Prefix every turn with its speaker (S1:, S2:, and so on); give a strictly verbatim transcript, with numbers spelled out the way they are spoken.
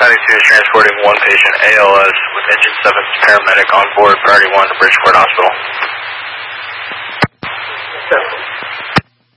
S1: ninety-two is transporting one patient, A L S, with engine seven's paramedic on board, priority one to Bridgeport Hospital.